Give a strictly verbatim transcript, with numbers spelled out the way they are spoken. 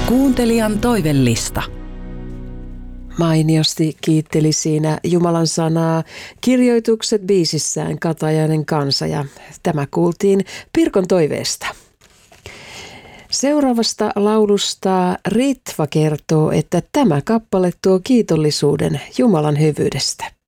Kuuntelijan toivellista. Mainiosti kiitteli siinä Jumalan sanaa kirjoitukset biisissään Katajainen kansa, ja tämä kuultiin Pirkon toiveesta. Seuraavasta laulusta Ritva kertoo, että tämä kappale tuo kiitollisuuden Jumalan hyvyydestä.